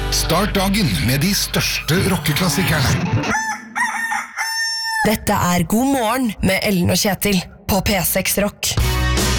Start dagen med de største rockeklassikerne. Dette God morgen med Ellen og Kjetil på P6 Rock.